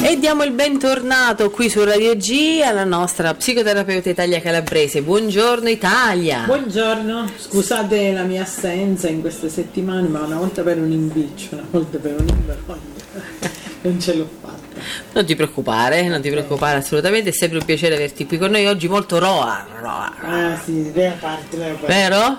E diamo il bentornato qui su Radio G alla nostra psicoterapeuta Italia Calabrese. Buongiorno Italia! Buongiorno, scusate la mia assenza in queste settimane, ma una volta per un impiccio, una volta per un'invergogna, non ce l'ho fatta. Non ti preoccupare assolutamente, è sempre un piacere averti qui con noi oggi, molto roa. Ah sì, Leopard. Vero?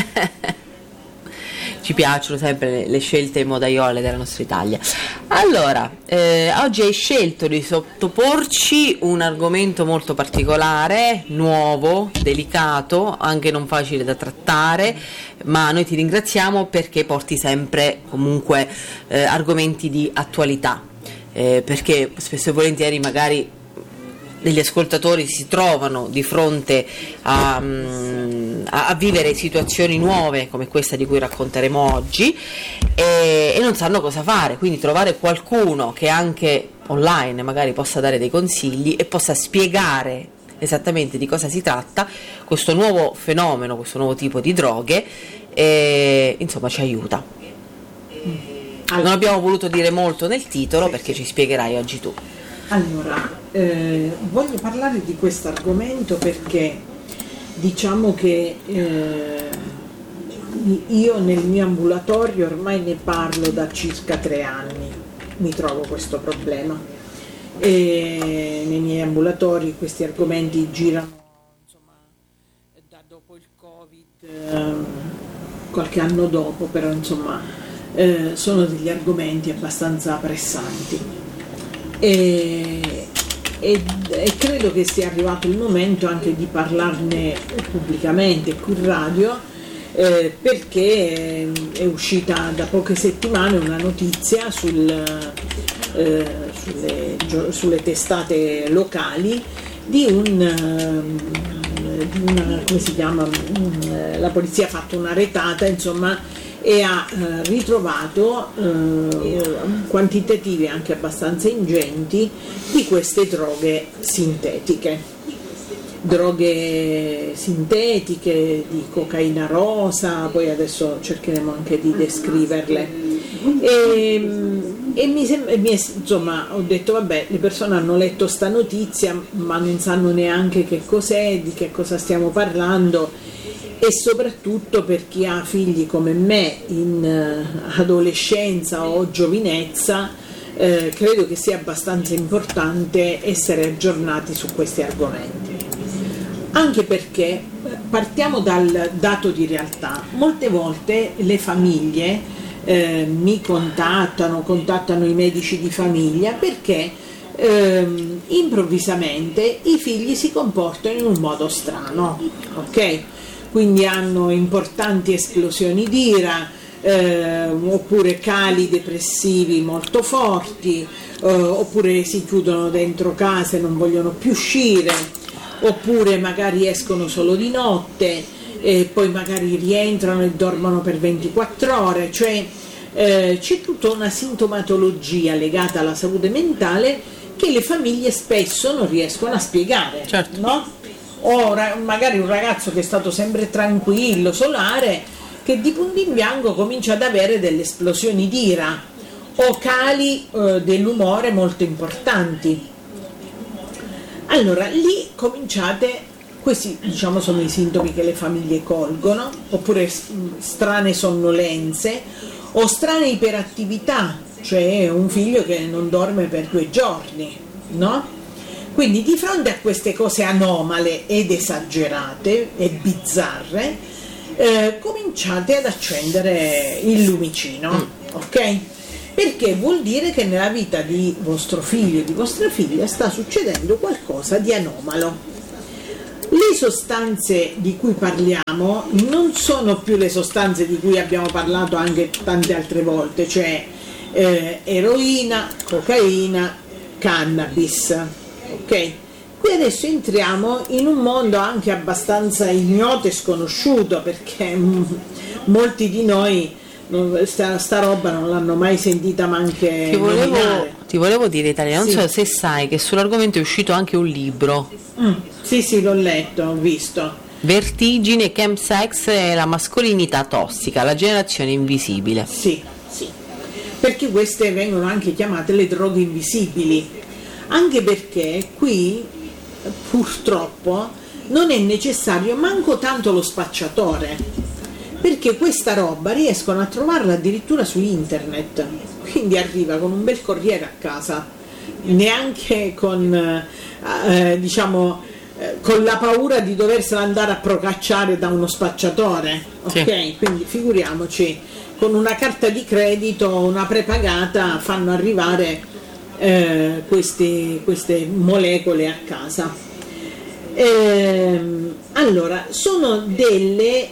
Ci piacciono sempre le scelte modaiole della nostra Italia. Allora, oggi hai scelto di sottoporci un argomento molto particolare, nuovo, delicato, anche non facile da trattare, ma noi ti ringraziamo perché porti sempre comunque argomenti di attualità, perché spesso e volentieri magari degli ascoltatori si trovano di fronte a vivere situazioni nuove come questa di cui racconteremo oggi e non sanno cosa fare, quindi trovare qualcuno che anche online magari possa dare dei consigli e possa spiegare esattamente di cosa si tratta questo nuovo fenomeno, questo nuovo tipo di droghe, insomma ci aiuta. Non abbiamo voluto dire molto nel titolo perché ci spiegherai oggi tu. Allora, voglio parlare di questo argomento perché diciamo che io nel mio ambulatorio ormai ne parlo da circa 3 anni, mi trovo questo problema e nei miei ambulatori questi argomenti girano insomma, da dopo il Covid, qualche anno dopo, però insomma sono degli argomenti abbastanza pressanti. E credo che sia arrivato il momento anche di parlarne pubblicamente qui in radio, perché è uscita da poche settimane una notizia sulle testate locali di una, come si chiama, la polizia ha fatto una retata, insomma, e ha ritrovato quantitativi anche abbastanza ingenti di queste droghe sintetiche di cocaina rosa, poi adesso cercheremo anche di descriverle insomma ho detto vabbè, le persone hanno letto sta notizia ma non sanno neanche che cos'è, di che cosa stiamo parlando. E soprattutto per chi ha figli come me in adolescenza o giovinezza, credo che sia abbastanza importante essere aggiornati su questi argomenti. Anche perché partiamo dal dato di realtà. Molte volte le famiglie mi contattano i medici di famiglia perché improvvisamente i figli si comportano in un modo strano, ok? Quindi hanno importanti esplosioni d'ira, oppure cali depressivi molto forti, oppure si chiudono dentro casa e non vogliono più uscire, oppure magari escono solo di notte e poi magari rientrano e dormono per 24 ore, cioè c'è tutta una sintomatologia legata alla salute mentale che le famiglie spesso non riescono a spiegare, certo. No? O magari un ragazzo che è stato sempre tranquillo, solare, che di punto in bianco comincia ad avere delle esplosioni d'ira o cali dell'umore molto importanti. Allora lì cominciate, questi diciamo sono i sintomi che le famiglie colgono, oppure strane sonnolenze o strane iperattività, cioè un figlio che non dorme per 2 giorni, no? Quindi di fronte a queste cose anomale ed esagerate e bizzarre, cominciate ad accendere il lumicino, ok? Perché vuol dire che nella vita di vostro figlio e di vostra figlia sta succedendo qualcosa di anomalo. Le sostanze di cui parliamo non sono più le sostanze di cui abbiamo parlato anche tante altre volte, cioè eroina, cocaina, cannabis. Ok, qui adesso entriamo in un mondo anche abbastanza ignoto e sconosciuto perché molti di noi sta roba non l'hanno mai sentita manche nominare. Ti volevo dire Italia, non sì. so se sai che sull'argomento è uscito anche un libro. Sì, l'ho letto, ho visto. Vertigine, chemsex e la mascolinità tossica, la generazione invisibile. Sì, perché queste vengono anche chiamate le droghe invisibili, anche perché qui purtroppo non è necessario manco tanto lo spacciatore, perché questa roba riescono a trovarla addirittura su internet, quindi arriva con un bel corriere a casa, neanche con con la paura di doversela andare a procacciare da uno spacciatore, ok? Sì. Quindi figuriamoci, con una carta di credito, una prepagata, fanno arrivare queste molecole a casa. Allora, sono delle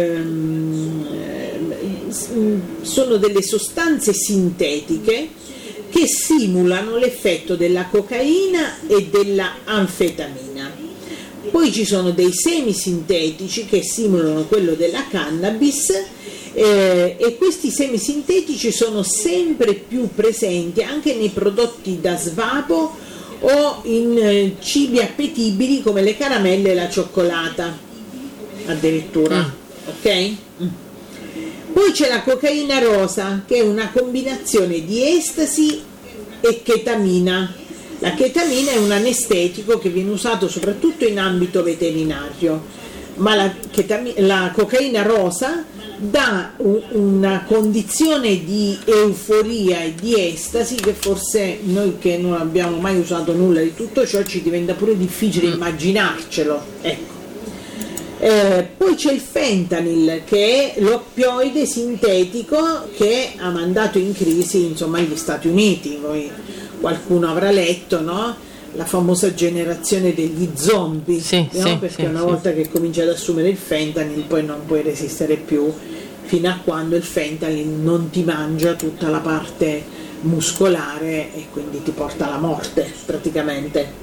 sostanze sintetiche che simulano l'effetto della cocaina e della anfetamina. Poi ci sono dei semi sintetici che simulano quello della cannabis, e questi semi sintetici sono sempre più presenti anche nei prodotti da svapo o in cibi appetibili come le caramelle e la cioccolata, addirittura. Ok? Poi c'è la cocaina rosa, che è una combinazione di estasi e chetamina. La chetamina è un anestetico che viene usato soprattutto in ambito veterinario, ma la cocaina rosa dà una condizione di euforia e di estasi che forse noi che non abbiamo mai usato nulla di tutto ciò ci diventa pure difficile immaginarcelo, ecco. Poi c'è il fentanyl, che è l'oppioide sintetico che ha mandato in crisi, insomma, gli Stati Uniti. Qualcuno avrà letto, no? La famosa generazione degli zombie, sì, no? sì, perché sì, una sì. volta che cominci ad assumere il fentanyl poi non puoi resistere più, fino a quando il fentanyl non ti mangia tutta la parte muscolare e quindi ti porta alla morte praticamente.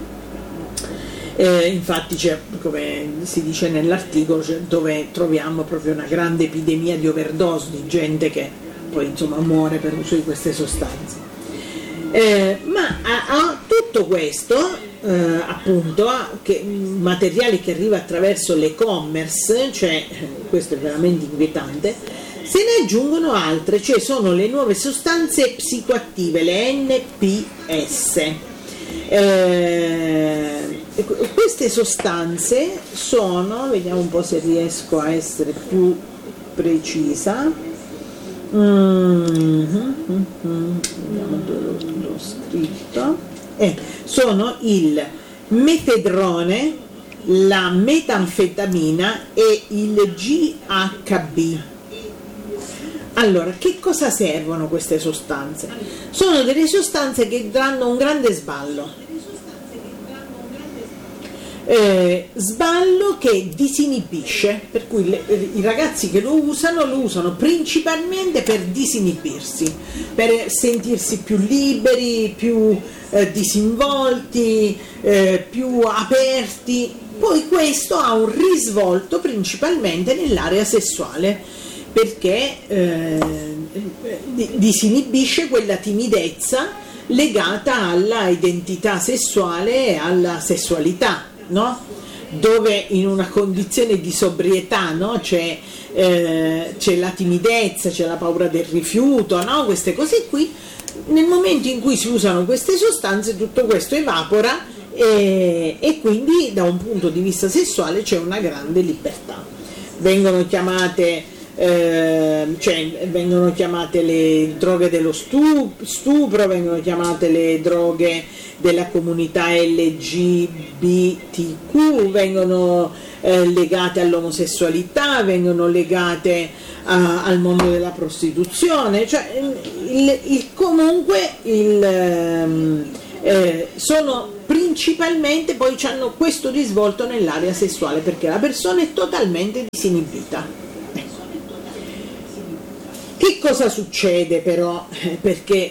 Infatti c'è, come si dice nell'articolo, dove troviamo proprio una grande epidemia di overdose, di gente che poi insomma muore per uso di queste sostanze. Ma a tutto questo, appunto, materiali che arriva attraverso l'e-commerce, cioè questo è veramente inquietante, se ne aggiungono altre, cioè sono le nuove sostanze psicoattive, le NPS. Queste sostanze sono, vediamo un po' se riesco a essere più precisa, vediamo dove l'ho scritto, sono il mefedrone, la metanfetamina e il GHB. Allora, che cosa servono queste sostanze? Sono delle sostanze che danno un grande sballo. Sballo che disinibisce, per cui i ragazzi che lo usano principalmente per disinibirsi, per sentirsi più liberi, più disinvolti, più aperti. Poi questo ha un risvolto principalmente nell'area sessuale, perché disinibisce quella timidezza legata alla identità sessuale e alla sessualità, no? Dove in una condizione di sobrietà, no? C'è la timidezza, c'è la paura del rifiuto, no? Queste cose qui. Nel momento in cui si usano queste sostanze tutto questo evapora e quindi da un punto di vista sessuale c'è una grande libertà. Vengono chiamate le droghe dello stupro, vengono chiamate le droghe della comunità LGBTQ, vengono legate all'omosessualità, vengono legate al mondo della prostituzione, cioè sono principalmente, poi hanno questo risvolto nell'area sessuale perché la persona è totalmente disinibita. Che cosa succede però? Perché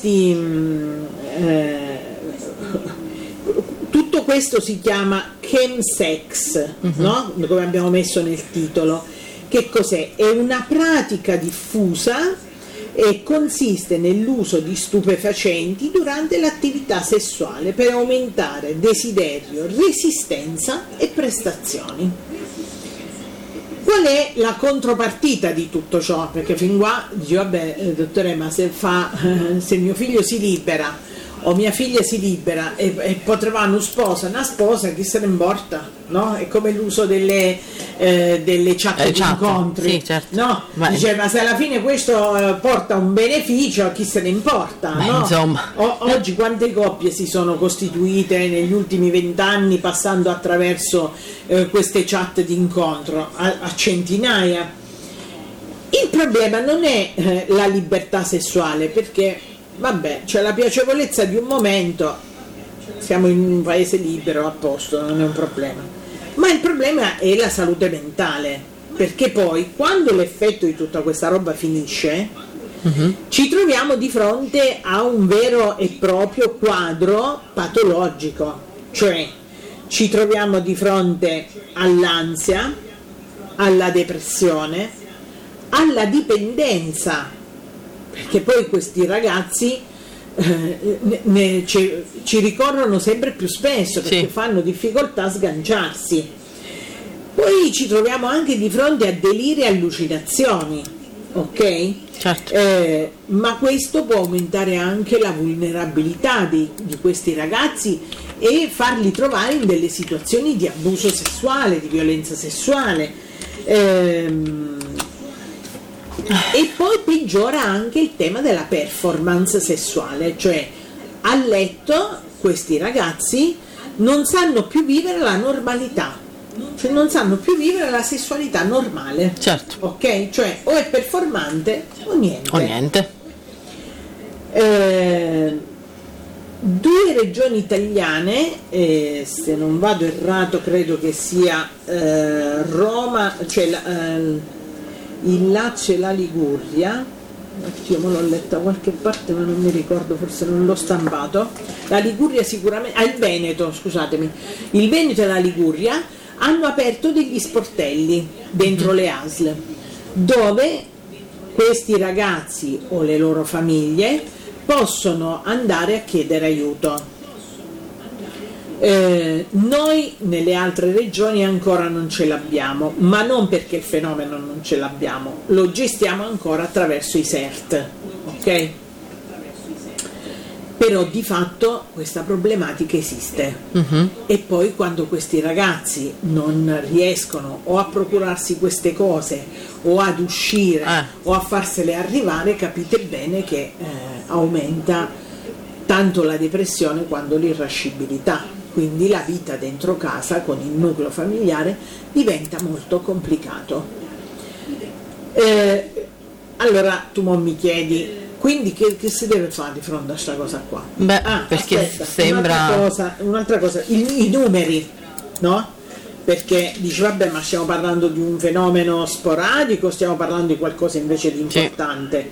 tutto questo si chiama chemsex, no? Come abbiamo messo nel titolo. Che cos'è? È una pratica diffusa e consiste nell'uso di stupefacenti durante l'attività sessuale per aumentare desiderio, resistenza e prestazioni. Qual è la contropartita di tutto ciò? Perché fin qua dici, vabbè, dottore, ma se mio figlio si libera o mia figlia si libera e potrà una sposa, chi se ne importa, no? È come l'uso delle chat di incontri, sì, certo. No? Dice, ma se alla fine questo porta un beneficio, chi se ne importa, no? Insomma. Oggi quante coppie si sono costituite negli ultimi 20 anni passando attraverso queste chat di incontro, a centinaia. Il problema non è la libertà sessuale, perché vabbè, c'è la piacevolezza di un momento, siamo in un paese libero, a posto, non è un problema. Ma il problema è la salute mentale, perché poi quando l'effetto di tutta questa roba finisce, ci troviamo di fronte a un vero e proprio quadro patologico, cioè ci troviamo di fronte all'ansia, alla depressione, alla dipendenza, perché poi questi ragazzi ci ricorrono sempre più spesso, perché fanno difficoltà a sganciarsi. Poi ci troviamo anche di fronte a deliri e allucinazioni, ok? Certo. Ma questo può aumentare anche la vulnerabilità di questi ragazzi e farli trovare in delle situazioni di abuso sessuale, di violenza sessuale. E poi peggiora anche il tema della performance sessuale, cioè a letto questi ragazzi non sanno più vivere la normalità, cioè non sanno più vivere la sessualità normale. Certo. Ok? Cioè o è performante o niente. Due regioni italiane, se non vado errato credo che sia Roma, cioè il Lazio e la Liguria, io me l'ho letta da qualche parte ma non mi ricordo, forse non l'ho stampato, la Liguria sicuramente, il Veneto, scusatemi, il Veneto e la Liguria hanno aperto degli sportelli dentro le ASL dove questi ragazzi o le loro famiglie possono andare a chiedere aiuto. Noi nelle altre regioni ancora non ce l'abbiamo, ma non perché il fenomeno non ce l'abbiamo, lo gestiamo ancora attraverso i SERT, ok? Però di fatto questa problematica esiste. E poi quando questi ragazzi non riescono o a procurarsi queste cose o ad uscire o a farsele arrivare, capite bene che aumenta tanto la depressione quanto l'irascibilità. Quindi la vita dentro casa con il nucleo familiare diventa molto complicato. Allora tu mi chiedi, quindi che si deve fare di fronte a questa cosa qua? Perché aspetta, sembra un'altra cosa, i numeri, no? Perché dici vabbè, ma stiamo parlando di un fenomeno sporadico, stiamo parlando di qualcosa invece di importante.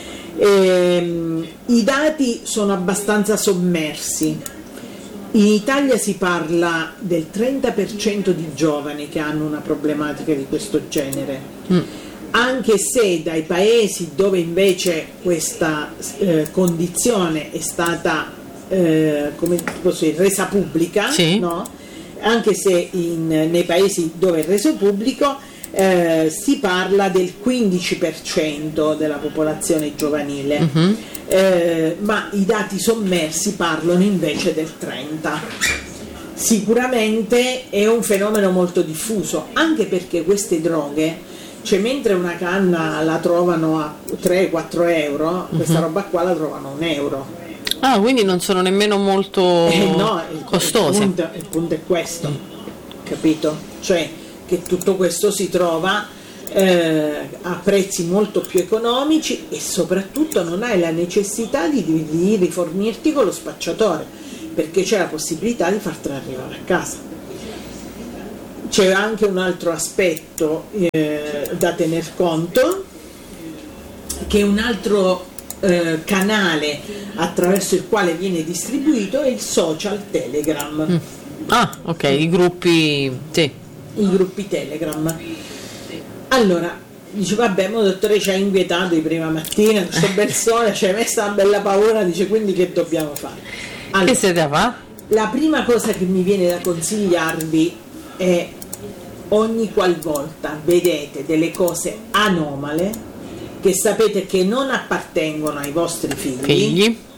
I dati sono abbastanza sommersi. In Italia si parla del 30% di giovani che hanno una problematica di questo genere, anche se dai paesi dove invece questa condizione è stata come posso dire, resa pubblica, no? Anche se nei paesi dove è reso pubblico si parla del 15% della popolazione giovanile. Ma i dati sommersi parlano invece del 30%. Sicuramente è un fenomeno molto diffuso, anche perché queste droghe, cioè mentre una canna la trovano a 3-4 euro, questa roba qua la trovano a €1. Quindi non sono nemmeno molto costose. Il punto è questo, capito? Cioè che tutto questo si trova a prezzi molto più economici e soprattutto non hai la necessità di rifornirti con lo spacciatore, perché c'è la possibilità di fartela arrivare a casa. C'è anche un altro aspetto da tener conto, che un altro canale attraverso il quale viene distribuito è il social Telegram. Ok, i gruppi Telegram. Allora, dice vabbè, mo dottore ci ha inquietato di prima mattina, questo bel sole, ci hai messo una bella paura, dice quindi che dobbiamo fare? Allora, che siete a fare? La prima cosa che mi viene da consigliarvi è, ogni qualvolta vedete delle cose anomale che sapete che non appartengono ai vostri figli,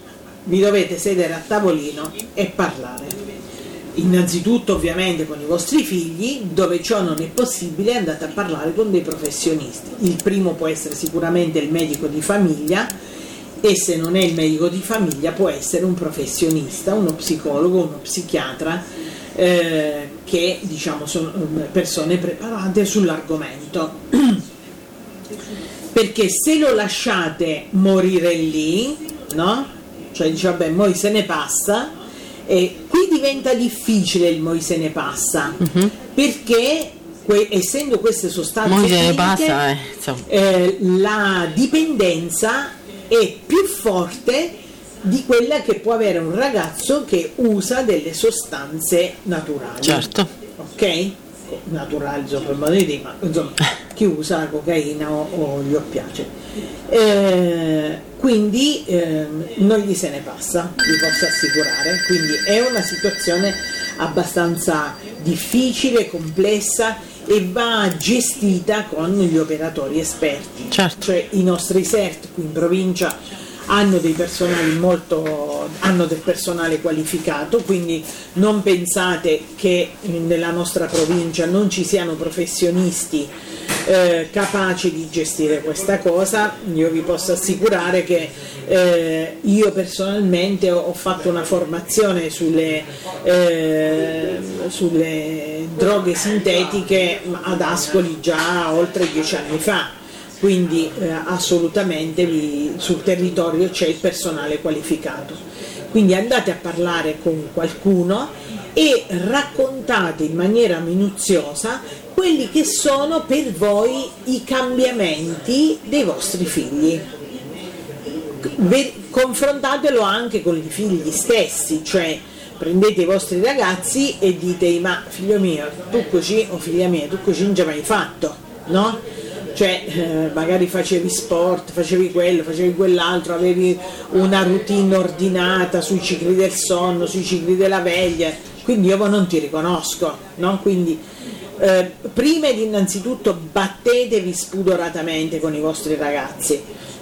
vi dovete sedere a tavolino e parlare. Innanzitutto ovviamente con i vostri figli, dove ciò non è possibile andate a parlare con dei professionisti. Il primo può essere sicuramente il medico di famiglia, e se non è il medico di famiglia può essere un professionista, uno psicologo, uno psichiatra, che diciamo sono persone preparate sull'argomento. Perché se lo lasciate morire lì, no? Cioè dice vabbè, poi se ne passa. E qui diventa difficile il moi se ne passa, perché essendo queste sostanze chimiche, la dipendenza è più forte di quella che può avere un ragazzo che usa delle sostanze naturali. Certo. Ok? Naturali, insomma, per modo di dire, ma insomma, chi usa la cocaina o gli oppiace. Quindi non gli se ne passa, vi posso assicurare. Quindi è una situazione abbastanza difficile, complessa, e va gestita con gli operatori esperti. Certo. Cioè i nostri CERT qui in provincia hanno del personale qualificato, quindi non pensate che nella nostra provincia non ci siano professionisti capaci di gestire questa cosa. Io vi posso assicurare che io personalmente ho fatto una formazione sulle droghe sintetiche ad Ascoli già oltre 10 anni fa. Quindi assolutamente sul territorio c'è il personale qualificato. Quindi andate a parlare con qualcuno e raccontate in maniera minuziosa quelli che sono per voi i cambiamenti dei vostri figli. Confrontatelo anche con i figli stessi, cioè prendete i vostri ragazzi e dite ma figlio mio, tu così, o figlia mia, tu così non ci hai mai fatto, no? Cioè magari facevi sport, facevi quello, facevi quell'altro, avevi una routine ordinata sui cicli del sonno, sui cicli della veglia, quindi io non ti riconosco, no? Quindi prima ed innanzitutto battetevi spudoratamente con i vostri ragazzi,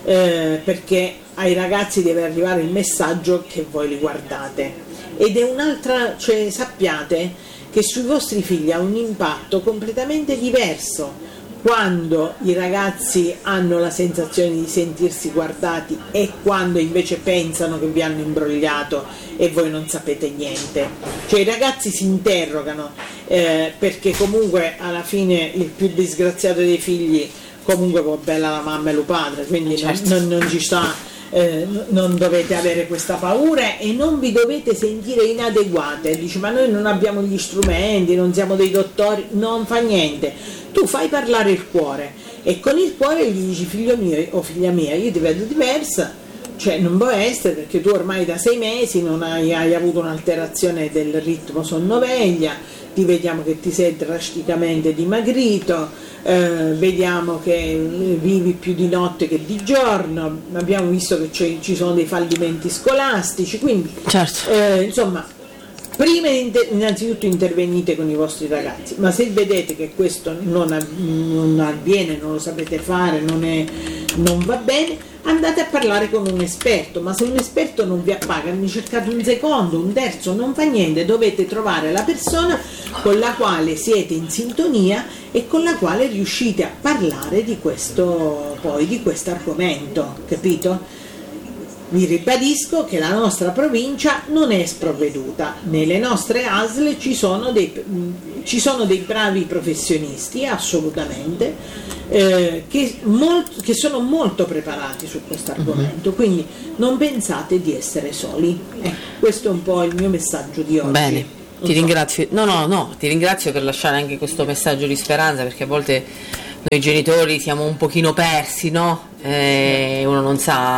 perché ai ragazzi deve arrivare il messaggio che voi li guardate, ed è un'altra, cioè sappiate che sui vostri figli ha un impatto completamente diverso quando i ragazzi hanno la sensazione di sentirsi guardati e quando invece pensano che vi hanno imbrogliato e voi non sapete niente. Cioè i ragazzi si interrogano, perché comunque alla fine il più disgraziato dei figli comunque può bella la mamma e lo padre, quindi certo. non ci sta. Non dovete avere questa paura e non vi dovete sentire inadeguate. Dici ma noi non abbiamo gli strumenti, non siamo dei dottori, non fa niente, tu fai parlare il cuore e con il cuore gli dici figlio mio o figlia mia, io ti vedo diversa, cioè non può essere perché tu ormai da 6 mesi non hai avuto un'alterazione del ritmo sonno-veglia, ti vediamo che ti sei drasticamente dimagrito, vediamo che vivi più di notte che di giorno, abbiamo visto che ci sono dei fallimenti scolastici, quindi certo. Insomma, prima innanzitutto intervenite con i vostri ragazzi, ma se vedete che questo non avviene, non lo sapete fare, non va bene, andate a parlare con un esperto, ma se un esperto non vi appaga, ne cercate un secondo, un terzo, non fa niente, dovete trovare la persona con la quale siete in sintonia e con la quale riuscite a parlare di questo argomento, capito? Vi ribadisco che la nostra provincia non è sprovveduta, nelle nostre ASL ci sono dei bravi professionisti, assolutamente, che sono molto preparati su questo argomento, quindi non pensate di essere soli. Questo è un po' il mio messaggio di oggi. Bene, ti ringrazio. Ti ringrazio per lasciare anche questo messaggio di speranza, perché a volte noi genitori siamo un pochino persi, no? Uno non sa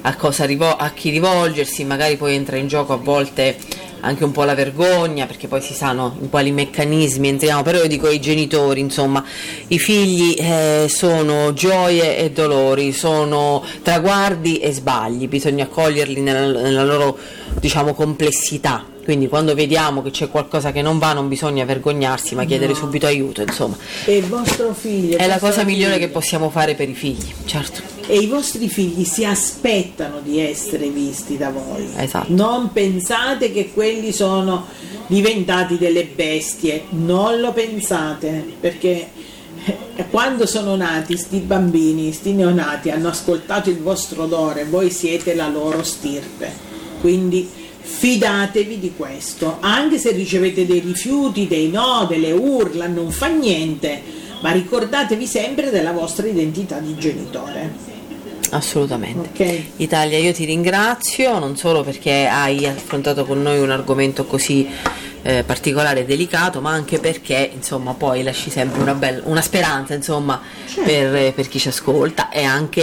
a chi rivolgersi, magari poi entra in gioco a volte anche un po' la vergogna, perché poi si sanno in quali meccanismi entriamo, però io dico ai genitori, insomma, i figli sono gioie e dolori, sono traguardi e sbagli, bisogna accoglierli nella loro, diciamo, complessità, quindi quando vediamo che c'è qualcosa che non va non bisogna vergognarsi, ma chiedere subito aiuto, insomma. E il vostro figlio È la cosa migliore figlia. che possiamo fare per i figli, certo. E i vostri figli si aspettano di essere visti da voi. Esatto. Non pensate che quelli sono diventati delle bestie, non lo pensate, perché quando sono nati sti bambini, sti neonati, hanno ascoltato il vostro odore, voi siete la loro stirpe, quindi fidatevi di questo, anche se ricevete dei rifiuti, dei no, delle urla, non fa niente, ma ricordatevi sempre della vostra identità di genitore. Assolutamente. Ok? Italia, io ti ringrazio non solo perché hai affrontato con noi un argomento così particolare e delicato, ma anche perché insomma poi lasci sempre una speranza, insomma, per chi ci ascolta, e anche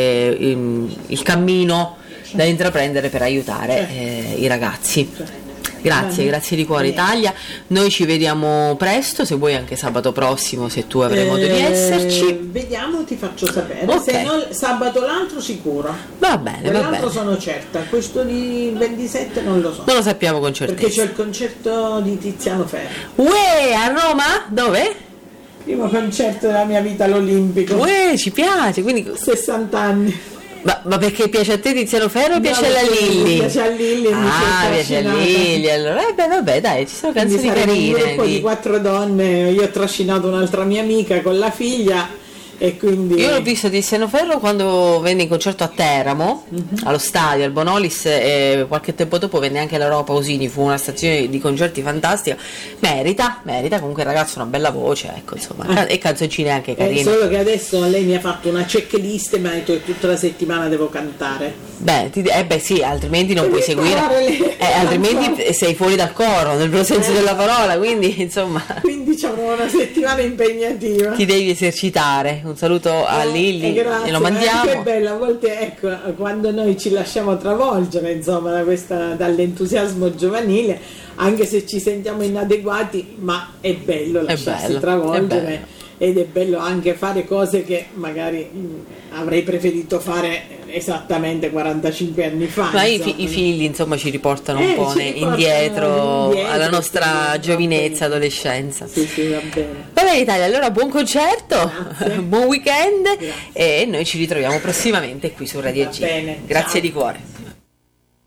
il cammino da intraprendere per aiutare i ragazzi. Grazie di cuore Italia, noi ci vediamo presto, se vuoi anche sabato prossimo, se tu avrai modo di esserci. Vediamo, ti faccio sapere, Ok. se no sabato l'altro sicuro, Va bene, va quell'altro bene. sono certa, questo di 27 non lo so, Non lo sappiamo con perché certezza. c'è il concerto di Tiziano Ferro, Uè, a Roma? Dove? primo concerto della mia vita all'Olimpico, Uè, ci piace, quindi 60 anni. ma perché piace a te Tiziano Ferro o piace alla Lilli? Piace a Lilli e mi Ah, si è piace a trascinata. Lilli, allora vabbè dai, ci sono Quindi canzoni saremo un carine gruppo di 4 donne, io ho trascinato un'altra mia amica con la figlia e quindi Io l'ho visto Tiziano Ferro quando venne in concerto a Teramo, allo stadio, al Bonolis, e qualche tempo dopo venne anche all'Europa Pausini, fu una stazione di concerti fantastica, merita, comunque il ragazzo ha una bella voce, ecco, insomma, e canzoncine anche carine. solo che adesso lei mi ha fatto una checklist e mi ha detto che tutta la settimana devo cantare. Beh, sì, altrimenti non Devi puoi seguire, fare le- altrimenti sei fuori dal coro, nel vero senso della parola, quindi insomma Quindi c'avrò una settimana impegnativa. ti devi esercitare. Un saluto a Lilli, Grazie, e lo mandiamo. Che bello, a volte ecco, quando noi ci lasciamo travolgere, insomma, dall'entusiasmo giovanile, anche se ci sentiamo inadeguati, ma è bello lasciarsi bello, è travolgere. bello. Ed è bello anche fare cose che magari avrei preferito fare esattamente 45 anni fa. Ma insomma. i figli insomma ci riportano un po' ci riportano indietro indietro, alla nostra sì, giovinezza, va bene. adolescenza. Sì, va bene. Va bene Italia, allora buon concerto, Grazie. buon weekend, Grazie. e noi ci ritroviamo prossimamente qui su Radio Va G. bene, Grazie ciao. di cuore.